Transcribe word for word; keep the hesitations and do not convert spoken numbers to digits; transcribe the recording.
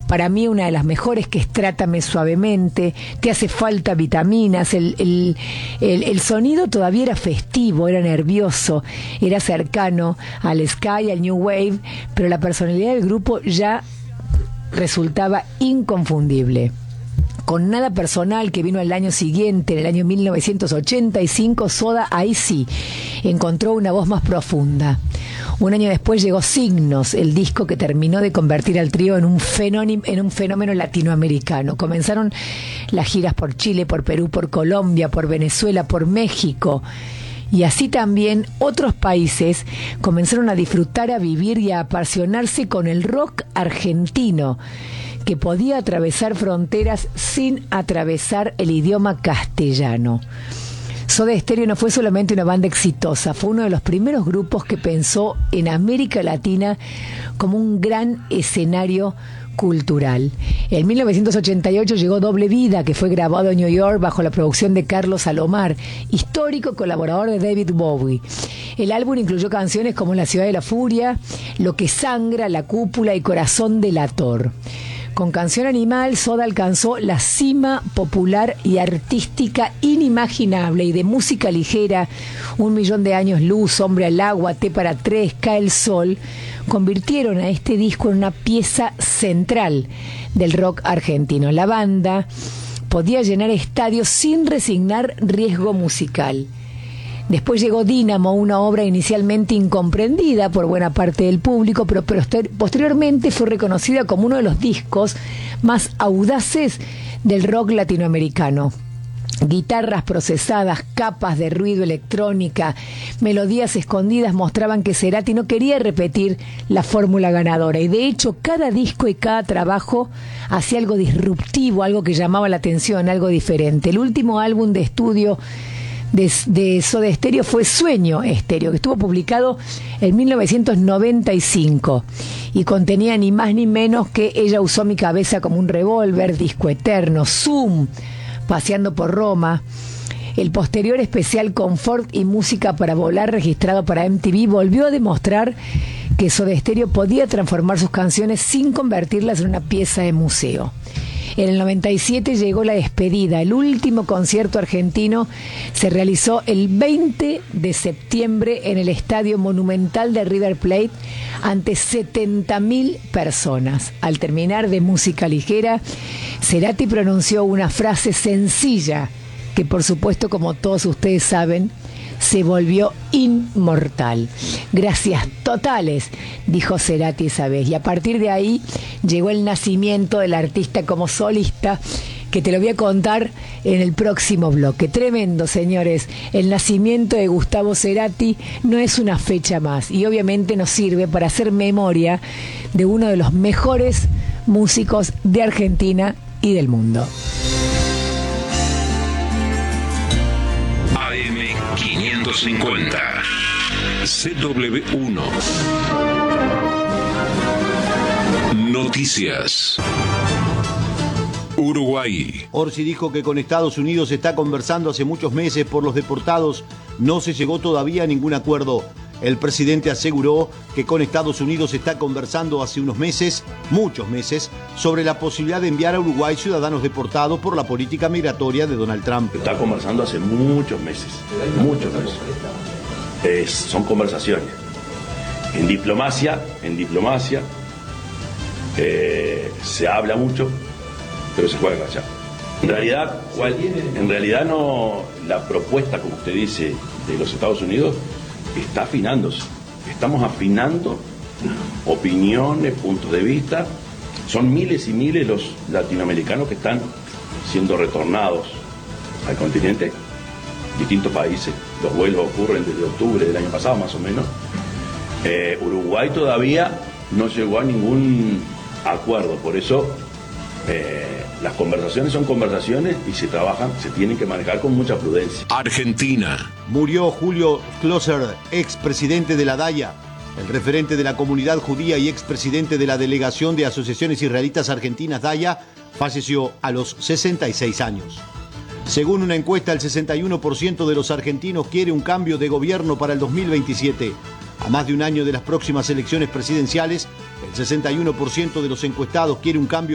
para mí una de las mejores, que es Trátame Suavemente, Te hace falta vitaminas. El, el, el, el sonido todavía era festivo, era nervioso, era cercano al Sky, al New Wave, pero la personalidad del grupo ya resultaba inconfundible. Con Nada Personal, que vino al año siguiente, en el año mil novecientos ochenta y cinco, Soda ahí sí encontró una voz más profunda. Un año después llegó Signos, el disco que terminó de convertir al trío en un fenómeno, en un fenómeno latinoamericano. Comenzaron las giras por Chile, por Perú, por Colombia, por Venezuela, por México. Y así también otros países comenzaron a disfrutar, a vivir y a apasionarse con el rock argentino, que podía atravesar fronteras sin atravesar el idioma castellano. Soda Stereo no fue solamente una banda exitosa, fue uno de los primeros grupos que pensó en América Latina como un gran escenario cultural. En mil novecientos ochenta y ocho llegó Doble Vida, que fue grabado en New York bajo la producción de Carlos Salomar, histórico colaborador de David Bowie. El álbum incluyó canciones como La Ciudad de la Furia, Lo que sangra, La Cúpula y Corazón delator. Con Canción Animal, Soda alcanzó la cima popular y artística inimaginable, y de música ligera, Un Millón de Años Luz, Hombre al Agua, Té para Tres, Cae el Sol, convirtieron a este disco en una pieza central del rock argentino. La banda podía llenar estadios sin resignar riesgo musical. Después llegó Dínamo, una obra inicialmente incomprendida por buena parte del público, pero posteriormente fue reconocida como uno de los discos más audaces del rock latinoamericano. Guitarras procesadas, capas de ruido electrónica, melodías escondidas mostraban que Cerati no quería repetir la fórmula ganadora, y de hecho cada disco y cada trabajo hacía algo disruptivo, algo que llamaba la atención, algo diferente. El último álbum de estudio De, de Soda Stereo fue Sueño Estéreo, que estuvo publicado en mil novecientos noventa y cinco y contenía ni más ni menos que Ella usó mi cabeza como un revólver, Disco Eterno, Zoom, Paseando por Roma. El posterior especial Confort y Música para Volar, registrado para M T V, volvió a demostrar que Soda Stereo podía transformar sus canciones sin convertirlas en una pieza de museo. En el noventa y siete llegó La Despedida. El último concierto argentino se realizó el veinte de septiembre en el Estadio Monumental de River Plate ante setenta mil personas. Al terminar de Música Ligera, Cerati pronunció una frase sencilla que, por supuesto, como todos ustedes saben, se volvió inmortal. Gracias totales, dijo Cerati esa vez. Y a partir de ahí llegó el nacimiento del artista como solista, que te lo voy a contar en el próximo bloque. Tremendo, señores. El nacimiento de Gustavo Cerati no es una fecha más, y obviamente nos sirve para hacer memoria de uno de los mejores músicos de Argentina y del mundo. A M quinientos cincuenta C W uno Noticias. Uruguay. Orsi dijo que con Estados Unidos se está conversando hace muchos meses por los deportados. No se llegó todavía a ningún acuerdo. El presidente aseguró que con Estados Unidos se está conversando hace unos meses, muchos meses, sobre la posibilidad de enviar a Uruguay ciudadanos deportados por la política migratoria de Donald Trump. Se está conversando hace muchos meses, muchos meses. Es, son conversaciones. En diplomacia, en diplomacia, eh, se habla mucho, pero se juega callado. En realidad, cual, en realidad no, la propuesta, como usted dice, de los Estados Unidos está afinándose. Estamos afinando opiniones, puntos de vista. Son miles y miles los latinoamericanos que están siendo retornados al continente, distintos países. Los vuelos ocurren desde octubre del año pasado, más o menos. Eh, Uruguay todavía no llegó a ningún acuerdo, por eso eh, las conversaciones son conversaciones y se trabajan, se tienen que manejar con mucha prudencia. Argentina. Murió Julio Schlosser, expresidente de la DAIA, el referente de la comunidad judía y expresidente de la Delegación de Asociaciones Israelitas Argentinas DAIA, falleció a los sesenta y seis años. Según una encuesta, el sesenta y uno por ciento de los argentinos quiere un cambio de gobierno para el dos mil veintisiete. A más de un año de las próximas elecciones presidenciales, el sesenta y uno por ciento de los encuestados quiere un cambio